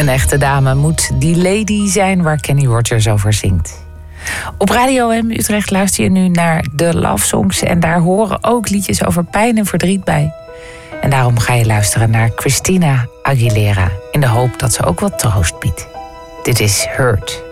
Een echte dame moet die lady zijn waar Kenny Rogers over zingt. Op Radio M Utrecht luister je nu naar de Love Songs. En daar horen ook liedjes over pijn en verdriet bij. En daarom ga je luisteren naar Christina Aguilera. In de hoop dat ze ook wat troost biedt. Dit is Hurt.